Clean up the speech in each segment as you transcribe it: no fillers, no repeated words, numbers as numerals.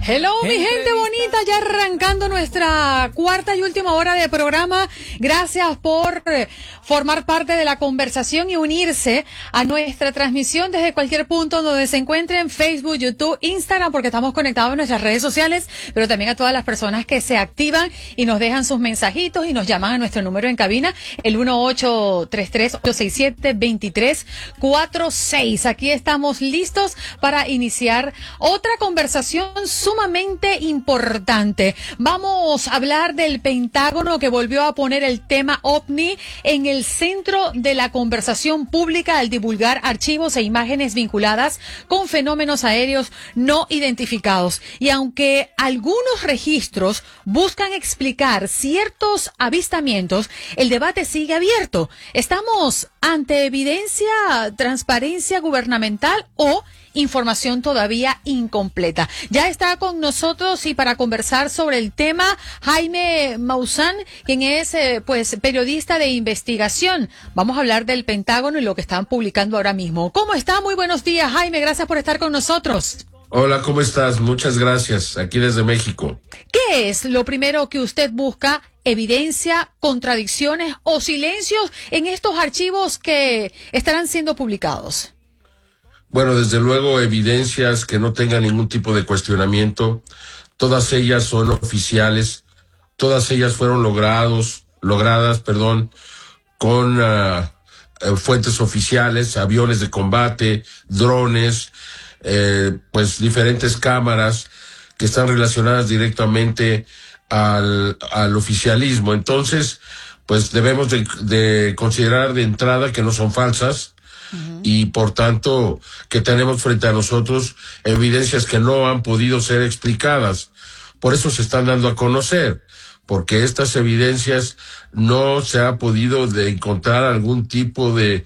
Hello, mi gente bonita, ya arrancando nuestra cuarta y última hora de programa. Gracias por formar parte de la conversación y unirse a nuestra transmisión desde cualquier punto donde se encuentren: Facebook, YouTube, Instagram, porque estamos conectados en nuestras redes sociales, pero también a todas las personas que se activan y nos dejan sus mensajitos y nos llaman a nuestro número en cabina, el 1-833-867-2346. Aquí estamos listos para iniciar otra conversación sumamente importante. Vamos a hablar del Pentágono, que volvió a poner el tema OVNI en el centro de la conversación pública al divulgar archivos e imágenes vinculadas con fenómenos aéreos no identificados. Y aunque algunos registros buscan explicar ciertos avistamientos, el debate sigue abierto. ¿Estamos ante evidencia, transparencia gubernamental o información todavía incompleta? Ya está con nosotros y para conversar sobre el tema Jaime Maussan, quien es periodista de investigación. Vamos a hablar del Pentágono y lo que están publicando ahora mismo. ¿Cómo está? Muy buenos días, Jaime. Gracias por estar con nosotros. Hola, ¿cómo estás? Muchas gracias. Aquí desde México. ¿Qué es lo primero que usted busca? ¿Evidencia, contradicciones o silencios en estos archivos que estarán siendo publicados? Bueno, desde luego, evidencias que no tengan ningún tipo de cuestionamiento. Todas ellas son oficiales. Todas ellas fueron logradas, con fuentes oficiales, aviones de combate, drones, diferentes cámaras que están relacionadas directamente al oficialismo. Entonces, pues debemos de considerar de entrada que no son falsas. Y por tanto que tenemos frente a nosotros evidencias que no han podido ser explicadas. Por eso se están dando a conocer, porque estas evidencias no se ha podido encontrar algún tipo de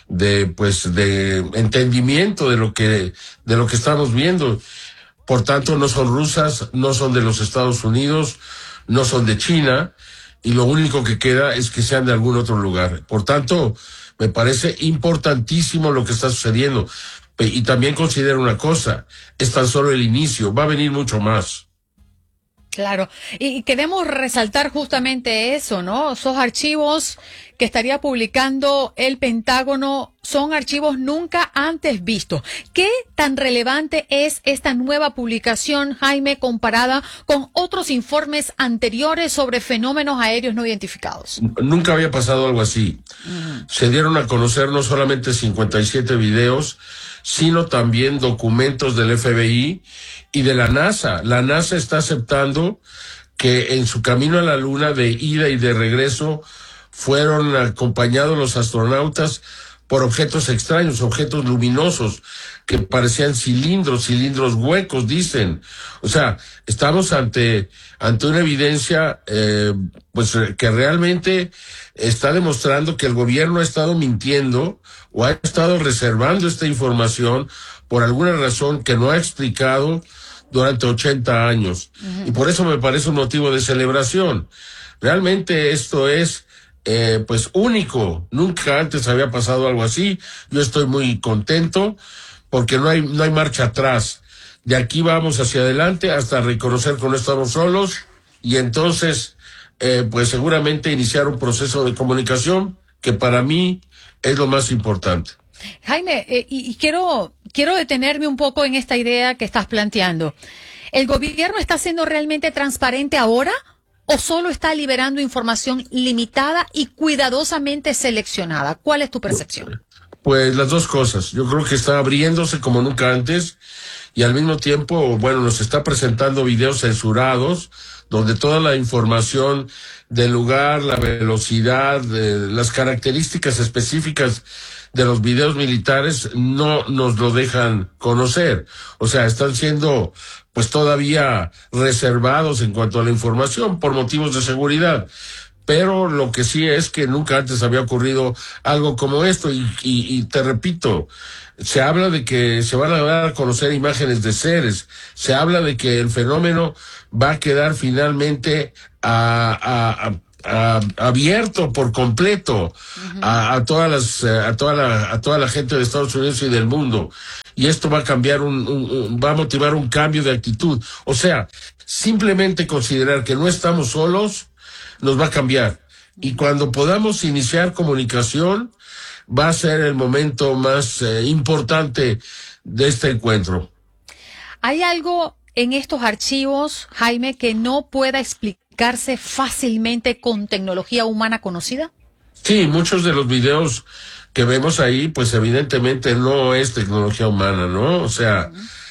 entendimiento de lo que estamos viendo. Por tanto, no son rusas, no son de los Estados Unidos, no son de China, y lo único que queda es que sean de algún otro lugar. Por tanto, me parece importantísimo lo que está sucediendo. Y también considero una cosa, es tan solo el inicio, va a venir mucho más. Claro, y queremos resaltar justamente eso, ¿no? Esos archivos que estaría publicando el Pentágono son archivos nunca antes vistos. ¿Qué tan relevante es esta nueva publicación, Jaime, comparada con otros informes anteriores sobre fenómenos aéreos no identificados? Nunca había pasado algo así. Se dieron a conocer no solamente 57 videos, sino también documentos del FBI y de la NASA. La NASA está aceptando que en su camino a la Luna de ida y de regreso fueron acompañados los astronautas por objetos extraños, objetos luminosos que parecían cilindros huecos, dicen. O sea, estamos ante una evidencia que realmente está demostrando que el gobierno ha estado mintiendo o ha estado reservando esta información por alguna razón que no ha explicado durante 80 años. Y por eso me parece un motivo de celebración. Realmente esto es único. Nunca antes había pasado algo así. Yo estoy muy contento porque no hay marcha atrás. De aquí vamos hacia adelante hasta reconocer que no estamos solos y entonces seguramente iniciar un proceso de comunicación que para mí es lo más importante. Jaime, y quiero detenerme un poco en esta idea que estás planteando. ¿El gobierno está siendo realmente transparente ahora o solo está liberando información limitada y cuidadosamente seleccionada? ¿Cuál es tu percepción? Pues las dos cosas. Yo creo que está abriéndose como nunca antes y al mismo tiempo, nos está presentando videos censurados donde toda la información del lugar, la velocidad, las características específicas de los videos militares no nos lo dejan conocer. O sea, están siendo todavía reservados en cuanto a la información por motivos de seguridad. Pero lo que sí es que nunca antes había ocurrido algo como esto y te repito, se habla de que se van a dar a conocer imágenes de seres, se habla de que el fenómeno va a quedar finalmente abierto por completo a toda la gente de Estados Unidos y del mundo. y esto va a cambiar va a motivar un cambio de actitud. O sea, simplemente considerar que no estamos solos nos va a cambiar. Y cuando podamos iniciar comunicación, va a ser el momento más importante de este encuentro. ¿Hay algo en estos archivos, Jaime, que no pueda explicarse fácilmente con tecnología humana conocida? Sí, muchos de los videos que vemos ahí, pues evidentemente no es tecnología humana, ¿no? O sea,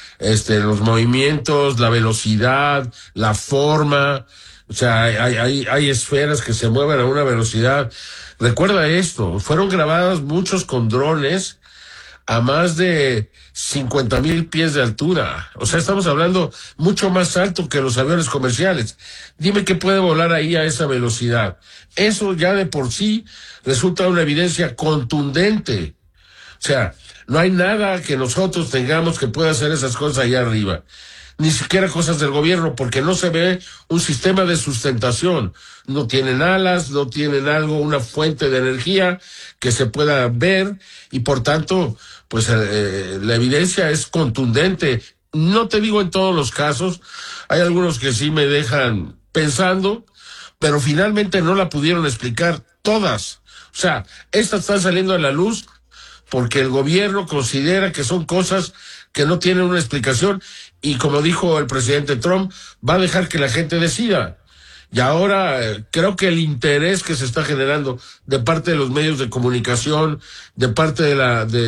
los movimientos, la velocidad, la forma, o sea, hay esferas que se mueven a una velocidad. Recuerda esto, fueron grabadas muchos con drones a más de 50,000 pies de altura. O sea, estamos hablando mucho más alto que los aviones comerciales. Dime qué puede volar ahí a esa velocidad. Eso ya de por sí resulta una evidencia contundente. O sea, no hay nada que nosotros tengamos que pueda hacer esas cosas allá arriba. Ni siquiera cosas del gobierno, porque no se ve un sistema de sustentación. No tienen alas, no tienen una fuente de energía que se pueda ver, y por tanto, pues la evidencia es contundente. No te digo en todos los casos, hay algunos que sí me dejan pensando, pero finalmente no la pudieron explicar todas. O sea, estas están saliendo a la luz porque el gobierno considera que son cosas que no tienen una explicación, y como dijo el presidente Trump, va a dejar que la gente decida. Y ahora creo que el interés que se está generando de parte de los medios de comunicación, de parte de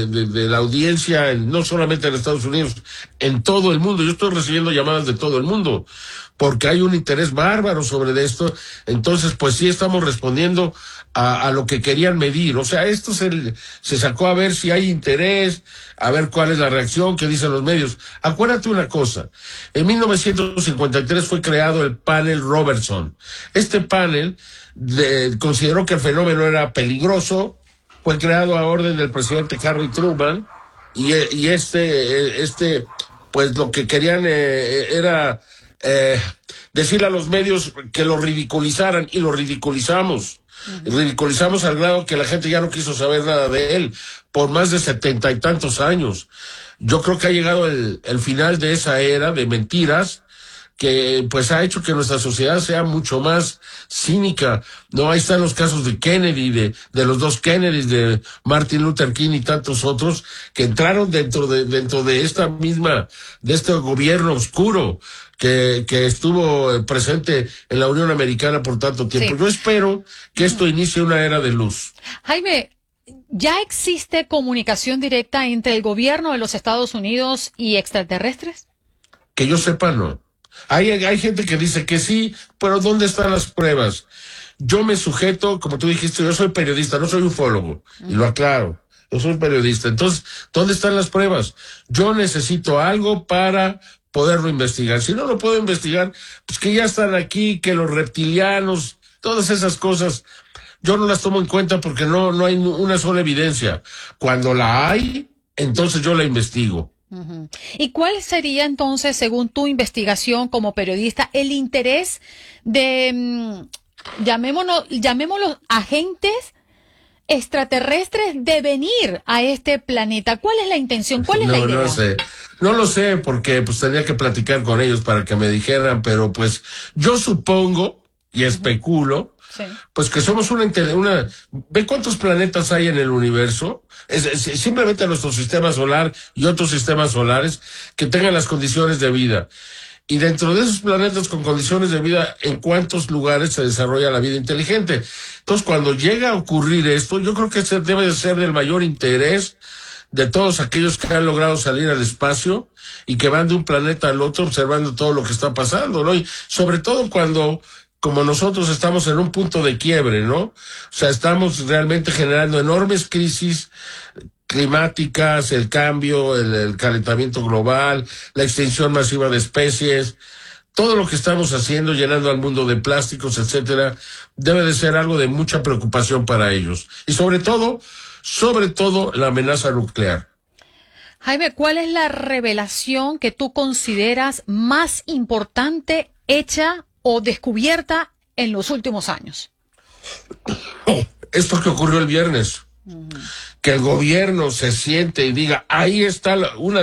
la audiencia, no solamente en Estados Unidos, en todo el mundo. Yo estoy recibiendo llamadas de todo el mundo, porque hay un interés bárbaro sobre esto. Entonces, pues sí estamos respondiendo a lo que querían medir. O sea, esto se sacó a ver si hay interés, a ver cuál es la reacción que dicen los medios. Acuérdate una cosa, en 1953 fue creado el panel Robertson. Este panel consideró que el fenómeno era peligroso, fue creado a orden del presidente Harry Truman, y pues lo que querían era decirle a los medios que lo ridiculizaran, y lo ridiculizamos. Ridiculizamos al grado que la gente ya no quiso saber nada de él por más de 70 y tantos años. Yo creo que ha llegado el final de esa era de mentiras, que pues ha hecho que nuestra sociedad sea mucho más cínica. No, ahí están los casos de Kennedy, de los dos Kennedys, de Martin Luther King y tantos otros que entraron dentro de esta misma, de este gobierno oscuro que estuvo presente en la Unión Americana por tanto tiempo. Sí. Yo espero que esto inicie una era de luz. Jaime, ¿ya existe comunicación directa entre el gobierno de los Estados Unidos y extraterrestres? Que yo sepa, no. Hay gente que dice que sí, pero ¿dónde están las pruebas? Yo me sujeto, como tú dijiste, yo soy periodista, no soy ufólogo, y lo aclaro, yo soy periodista. Entonces, ¿dónde están las pruebas? Yo necesito algo para poderlo investigar. Si no lo puedo investigar, pues que ya están aquí, que los reptilianos, todas esas cosas, yo no las tomo en cuenta porque no hay una sola evidencia. Cuando la hay, entonces yo la investigo. Uh-huh. ¿Y cuál sería entonces, según tu investigación como periodista, el interés de, llamémoslos agentes extraterrestres de venir a este planeta? ¿Cuál es la intención? ¿Cuál es la idea? No lo sé, porque pues tendría que platicar con ellos para que me dijeran, pero pues yo supongo y especulo, sí, pues que somos ¿ve cuántos planetas hay en el universo? Simplemente nuestro sistema solar y otros sistemas solares que tengan las condiciones de vida. Y dentro de esos planetas con condiciones de vida, ¿en cuántos lugares se desarrolla la vida inteligente? Entonces, cuando llega a ocurrir esto, yo creo que debe de ser del mayor interés de todos aquellos que han logrado salir al espacio y que van de un planeta al otro observando todo lo que está pasando, ¿no? Y sobre todo cuando, como nosotros estamos en un punto de quiebre, ¿no? O sea, estamos realmente generando enormes crisis climáticas, el cambio, el calentamiento global, la extinción masiva de especies, todo lo que estamos haciendo, llenando al mundo de plásticos, etcétera, debe de ser algo de mucha preocupación para ellos. Y sobre todo, la amenaza nuclear. Jaime, ¿cuál es la revelación que tú consideras más importante hecha o descubierta en los últimos años? Esto que ocurrió el viernes. Que el gobierno se siente y diga, ahí está una